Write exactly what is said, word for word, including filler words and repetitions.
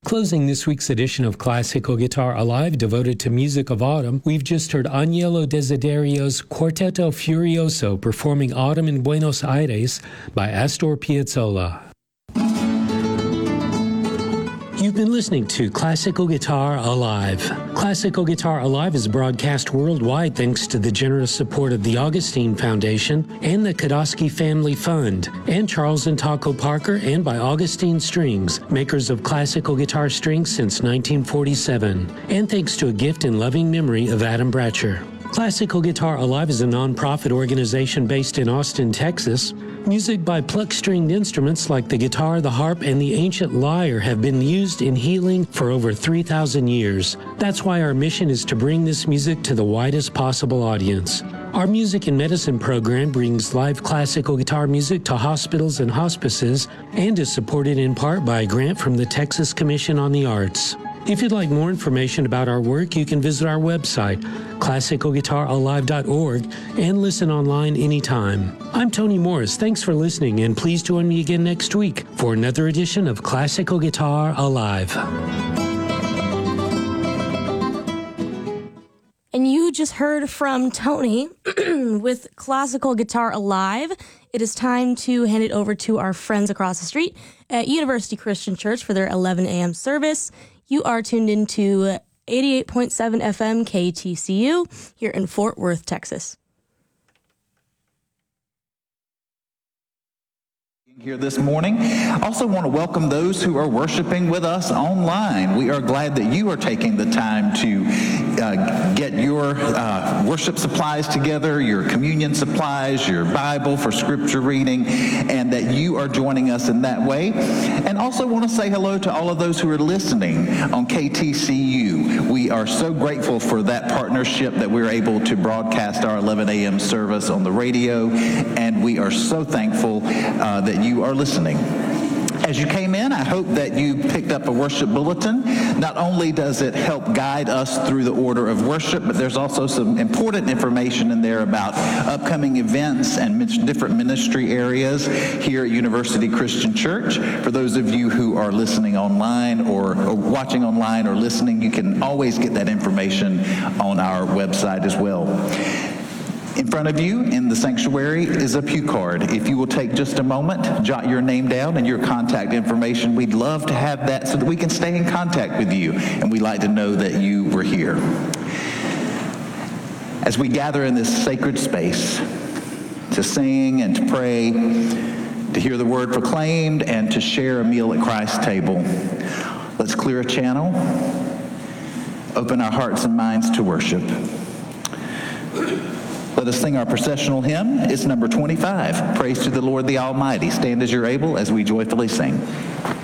Closing this week's edition of Classical Guitar Alive, devoted to music of autumn, we've just heard Agnello Desiderio's Quartetto Furioso performing Autumn in Buenos Aires by Astor Piazzolla. You've been listening to Classical Guitar Alive. Classical Guitar Alive is broadcast worldwide thanks to the generous support of the Augustine Foundation and the Kodosky Family Fund, and Charles and Taco Parker, and by Augustine Strings, makers of classical guitar strings since nineteen forty-seven. And thanks to a gift in loving memory of Adam Bratcher. Classical Guitar Alive is a non-profit organization based in Austin, Texas. Music by pluck-stringed instruments like the guitar, the harp, and the ancient lyre have been used in healing for over three thousand years. That's why our mission is to bring this music to the widest possible audience. Our Music and Medicine program brings live classical guitar music to hospitals and hospices and is supported in part by a grant from the Texas Commission on the Arts. If you'd like more information about our work, you can visit our website, classical guitar alive dot org, and listen online anytime. I'm Tony Morris. Thanks for listening, and please join me again next week for another edition of Classical Guitar Alive. And you just heard from Tony with Classical Guitar Alive. It is time to hand it over to our friends across the street at University Christian Church for their eleven a.m. service. You are tuned into eighty-eight point seven F M K T C U here in Fort Worth, Texas. Here this morning. Also want to welcome those who are worshiping with us online. We are glad that you are taking the time to uh, get your uh, worship supplies together, your communion supplies, your Bible for scripture reading, and that you are joining us in that way. And also want to say hello to all of those who are listening on K T C U. We are so grateful for that partnership that we're able to broadcast our eleven a.m. service on the radio, and we are so thankful uh, that you You are listening. As you came in, I hope that you picked up a worship bulletin. Not only does it help guide us through the order of worship, but there's also some important information in there about upcoming events and different ministry areas here at University Christian Church. For those of you who are listening online or, or watching online or listening, you can always get that information on our website as well. In front of you in the sanctuary is a pew card. If you will take just a moment, jot your name down and your contact information. We'd love to have that so that we can stay in contact with you, and we'd like to know that you were here. As we gather in this sacred space to sing and to pray, to hear the word proclaimed, and to share a meal at Christ's table, let's clear a channel, open our hearts and minds to worship. Let us sing our processional hymn. It's number twenty-five, Praise to the Lord the Almighty. Stand as you're able as we joyfully sing.